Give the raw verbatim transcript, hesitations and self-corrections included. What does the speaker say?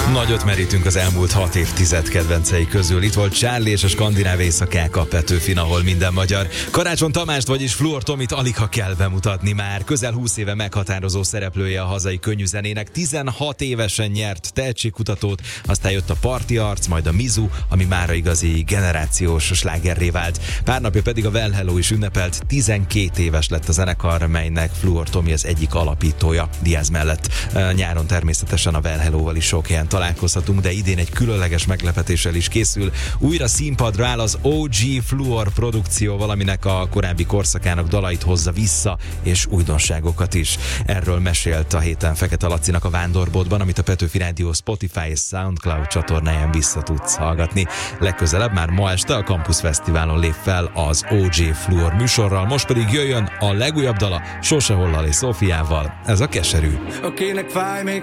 Nagyot merítünk az elmúlt hat évtized kedvencei közül. Itt volt Charlie és a skandináv éjszakák a Petőfin, ahol minden magyar. Karácsony Tamást, vagyis Fluor Tomit alig ha kell bemutatni már. Közel húsz éve meghatározó szereplője a hazai könnyűzenének. tizenhat évesen nyert tehetségkutatót, aztán jött a Parti Arc, majd a Mizu, ami mára igazi generációs slágerré vált. Pár napja pedig a Well Hello is ünnepelt. tizenkét éves lett a zenekar, melynek Fluor Tomi az egyik alapítója, Diaz mellett. Nyáron természetesen a Well Hello-val is sok helyen találkozhatunk, de idén egy különleges meglepetéssel is készül. Újra színpadra áll az o gé Fluor produkció, valaminek a korábbi korszakának dalait hozza vissza, és újdonságokat is. Erről mesélt a héten Fekete Lacinak a Vándorboltban, amit a Petőfi Rádió Spotify és SoundCloud csatornáján vissza tudsz hallgatni. Legközelebb már ma este a Campus Fesztiválon lép fel az o gé Fluor műsorral, most pedig jöjjön a legújabb dala Sose Hollal és Szófiával, ez a Keserű. Akinek fáj még